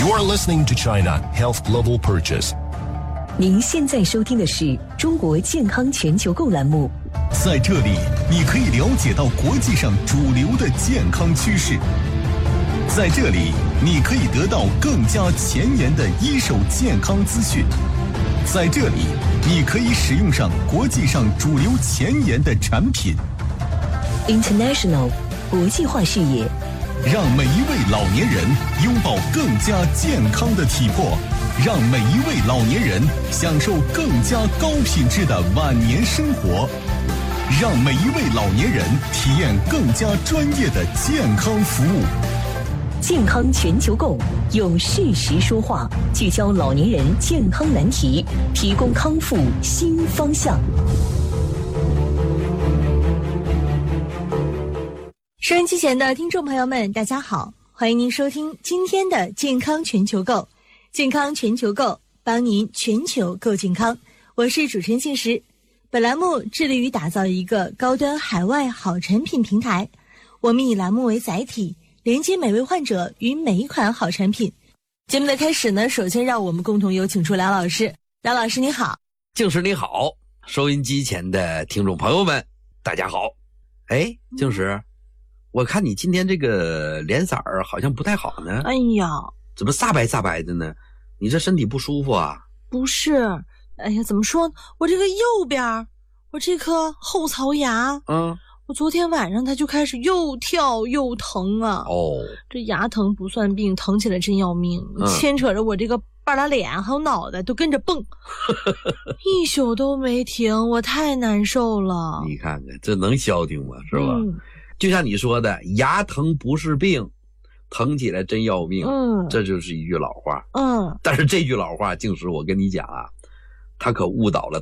You're listening to China Health Global Purchase。 您现在收听的是中国健康全球购栏目。 在这里，你可以了解到国际上主流的健康趋势。在这里，你可以得到更加前沿的一手健康资讯。在这里，你可以使用上国际上主流前沿的产品。 International 国际化视野， 让每一位老年人拥抱更加健康的体魄，让每一位老年人享受更加高品质的晚年生活，让每一位老年人体验更加专业的健康服务。 健康全球购，用事实说话，聚焦老年人健康难题，提供康复新方向。 收音机前的听众朋友们，大家好，欢迎您收听今天的健康全球购。健康全球购，帮您全球购健康。我是主持人庆石。本栏目致力于打造一个高端海外好产品平台。我们以栏目为载体，连接每位患者与每一款好产品。节目的开始呢，首先让我们共同有请出梁老师。梁老师你好。 静石你好，收音机前的听众朋友们大家好。哎，静石，我看你今天这个脸色儿好像不太好呢。 哎呀， 怎么煞白的呢？你这身体不舒服啊？ 不是，哎呀，怎么说呢？我这个右边，我这颗后槽牙，我昨天晚上它就开始又跳又疼啊。哦，这牙疼不算病，疼起来真要命，牵扯着我这个半拉脸还有脑袋都跟着蹦，一宿都没停，我太难受了。 你看看这能消停吗？是吧？就像你说的，牙疼不是病，疼起来真要命。这就是一句老话。但是这句老话，静石我跟你讲啊，他可误导了